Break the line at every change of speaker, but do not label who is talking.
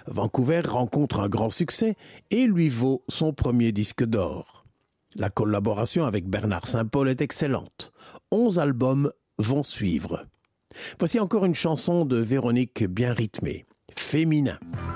Vancouver rencontre un grand succès et lui vaut son premier disque d'or. La collaboration avec Bernard Saint-Paul est excellente. 11 albums vont suivre. Voici encore une chanson de Véronique bien rythmée, Féminin.